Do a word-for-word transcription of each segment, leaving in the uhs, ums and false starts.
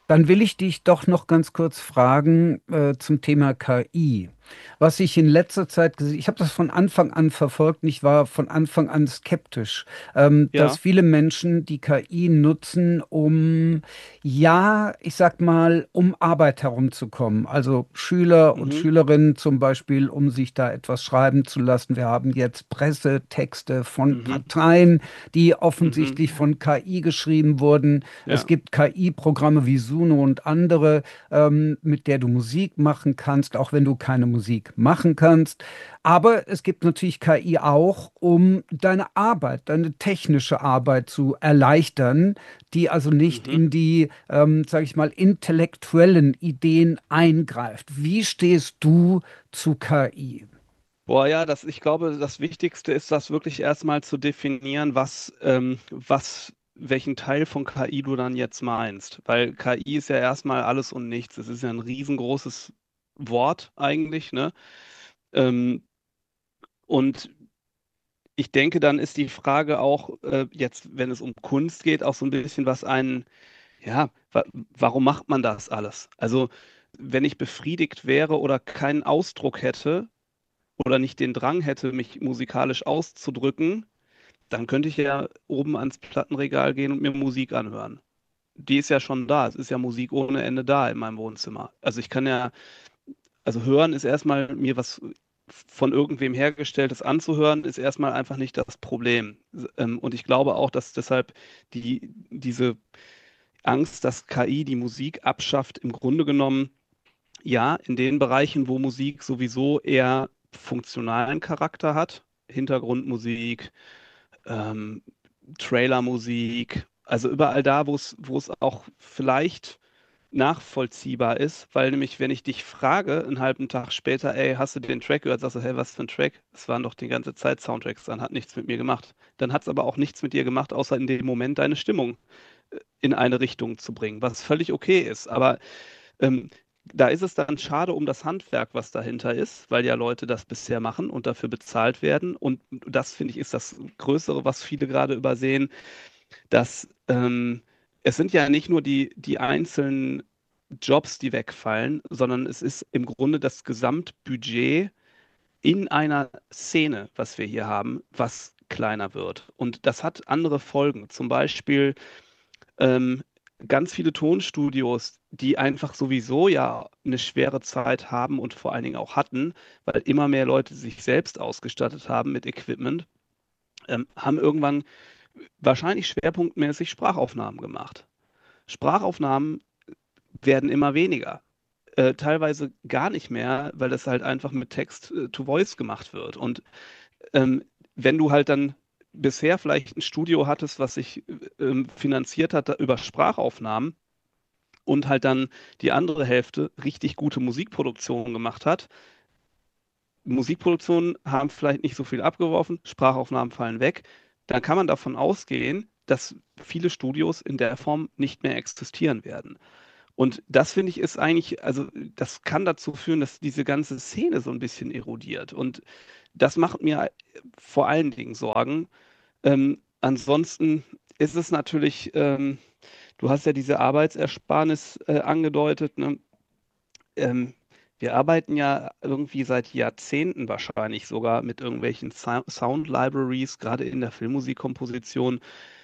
Dann will ich dich doch noch ganz kurz fragen äh, zum Thema K I. Was ich in letzter Zeit gesehen, ich habe das von Anfang an verfolgt und ich war von Anfang an skeptisch, ähm, dass Ja. viele Menschen die K I nutzen, um, ja, ich sag mal, um Arbeit herumzukommen. Also Schüler und Mhm. Schülerinnen zum Beispiel, um sich da etwas schreiben zu lassen. Wir haben jetzt Pressetexte von Mhm. Parteien, die offensichtlich Mhm. von K I geschrieben wurden. Es Ja. gibt K I-Programme wie Suno und andere, ähm, mit der du Musik machen kannst, auch wenn du keine Musik machen kannst. Aber es gibt natürlich K I auch, um deine Arbeit, deine technische Arbeit zu erleichtern, die also nicht Mhm. in die, ähm, sage ich mal, intellektuellen Ideen eingreift. Wie stehst du zu K I? Boah, ja, das, ich glaube, das Wichtigste ist, das wirklich erstmal zu definieren, was, ähm, was, welchen Teil von K I du dann jetzt meinst. Weil K I ist ja erstmal alles und nichts. Es ist ja ein riesengroßes Wort eigentlich, ne? Ähm, und ich denke, dann ist die Frage auch, äh, jetzt, wenn es um Kunst geht, auch so ein bisschen, was einen, ja, wa warum macht man das alles? Also, wenn ich befriedigt wäre oder keinen Ausdruck hätte, oder nicht den Drang hätte, mich musikalisch auszudrücken, dann könnte ich ja oben ans Plattenregal gehen und mir Musik anhören. Die ist ja schon da. Es ist ja Musik ohne Ende da in meinem Wohnzimmer. Also ich kann ja, also hören ist erstmal mir was von irgendwem hergestelltes anzuhören, ist erstmal einfach nicht das Problem. Ähm, Und ich glaube auch, dass deshalb die, diese Angst, dass K I die Musik abschafft, im Grunde genommen ja, in den Bereichen, wo Musik sowieso eher funktionalen Charakter hat, Hintergrundmusik, ähm, Trailermusik, also überall da, wo es, wo es auch vielleicht nachvollziehbar ist, weil nämlich, wenn ich dich frage, einen halben Tag später, ey, hast du den Track gehört, sagst du, hey, was für ein Track? Es waren doch die ganze Zeit Soundtracks, dann hat nichts mit mir gemacht. Dann hat es aber auch nichts mit dir gemacht, außer in dem Moment deine Stimmung in eine Richtung zu bringen, was völlig okay ist. Aber ähm, da ist es dann schade um das Handwerk, was dahinter ist, weil ja Leute das bisher machen und dafür bezahlt werden. Und das, finde ich, ist das Größere, was viele gerade übersehen, dass ähm, es sind ja nicht nur die, die einzelnen Jobs, die wegfallen, sondern es ist im Grunde das Gesamtbudget in einer Szene, was wir hier haben, was kleiner wird. Und das hat andere Folgen. Zum Beispiel ähm, ganz viele Tonstudios, die einfach sowieso ja eine schwere Zeit haben und vor allen Dingen auch hatten, weil immer mehr Leute sich selbst ausgestattet haben mit Equipment, ähm, haben irgendwann wahrscheinlich schwerpunktmäßig Sprachaufnahmen gemacht. Sprachaufnahmen werden immer weniger. Äh, teilweise gar nicht mehr, weil das halt einfach mit Text äh, to Voice gemacht wird. Und ähm, wenn du halt dann bisher vielleicht ein Studio hattest, was sich ähm, finanziert hat da- über Sprachaufnahmen, und halt dann die andere Hälfte richtig gute Musikproduktion gemacht hat. Musikproduktionen haben vielleicht nicht so viel abgeworfen, Sprachaufnahmen fallen weg. Dann kann man davon ausgehen, dass viele Studios in der Form nicht mehr existieren werden. Und das finde ich ist eigentlich, also das kann dazu führen, dass diese ganze Szene so ein bisschen erodiert. Und das macht mir vor allen Dingen Sorgen. Ähm, ansonsten ist es natürlich, ähm, du hast ja diese Arbeitsersparnis äh, angedeutet, ne? Ähm, wir arbeiten ja irgendwie seit Jahrzehnten wahrscheinlich sogar mit irgendwelchen Sou- Sound Libraries, gerade in der Filmmusikkomposition.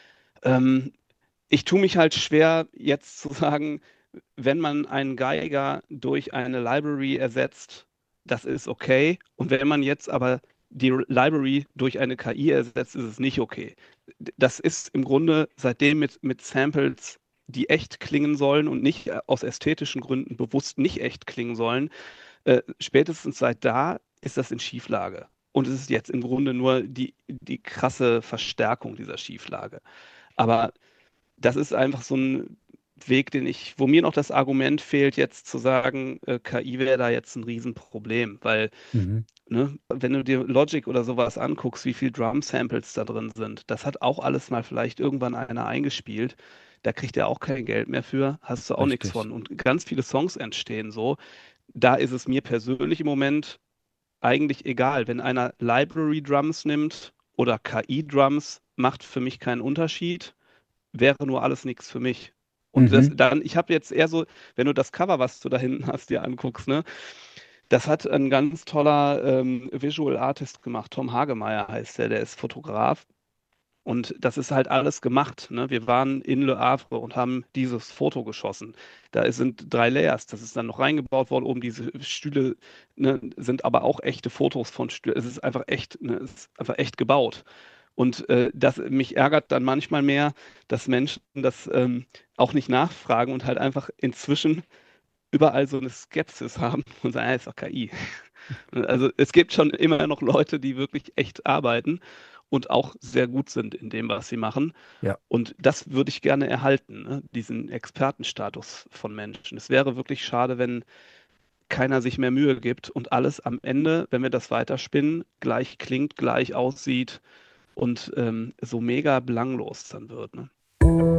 Ähm, Ich tue mich halt schwer, jetzt zu sagen, wenn man einen Geiger durch eine Library ersetzt, das ist okay. Und wenn man jetzt aber die Library durch eine K I ersetzt, ist es nicht okay. Das ist im Grunde seitdem mit, mit Samples, die echt klingen sollen und nicht äh, aus ästhetischen Gründen bewusst nicht echt klingen sollen, äh, spätestens seit da ist das in Schieflage. Und es ist jetzt im Grunde nur die, die krasse Verstärkung dieser Schieflage. Aber das ist einfach so ein Weg, den ich, wo mir noch das Argument fehlt, jetzt zu sagen, äh, K I wäre da jetzt ein Riesenproblem, weil, Mhm. ne, wenn du dir Logic oder sowas anguckst, wie viel Drum-Samples da drin sind, das hat auch alles mal vielleicht irgendwann einer eingespielt. Da kriegt er auch kein Geld mehr für, hast du auch nichts Richtig. von. Und ganz viele Songs entstehen so. Da ist es mir persönlich im Moment eigentlich egal. Wenn einer Library Drums nimmt oder K I Drums, macht für mich keinen Unterschied, wäre nur alles nichts für mich. Und das Mhm. dann, ich habe jetzt eher so, wenn du das Cover, was du da hinten hast, dir anguckst, ne, das hat ein ganz toller ähm, Visual Artist gemacht. Tom Hagemeyer heißt der, der ist Fotograf. Und das ist halt alles gemacht. Ne? Wir waren in Le Havre und haben dieses Foto geschossen. Da sind drei Layers. Das ist dann noch reingebaut worden. Oben diese Stühle, ne, sind aber auch echte Fotos von Stühlen. Es ist einfach echt, ne, es ist einfach echt gebaut. Und äh, das mich ärgert dann manchmal mehr, dass Menschen das ähm, auch nicht nachfragen und halt einfach inzwischen überall so eine Skepsis haben und sagen, ja, ist doch K I. Also es gibt schon immer noch Leute, die wirklich echt arbeiten und auch sehr gut sind in dem, was sie machen. Ja. Und das würde ich gerne erhalten, ne? Diesen Expertenstatus von Menschen. Es wäre wirklich schade, wenn keiner sich mehr Mühe gibt und alles am Ende, wenn wir das weiterspinnen, gleich klingt, gleich aussieht und ähm, so mega belanglos dann wird. Ne?